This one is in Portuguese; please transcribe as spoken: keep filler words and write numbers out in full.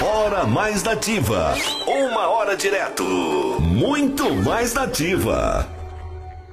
Hora Mais Nativa. Uma hora direto. Muito mais nativa.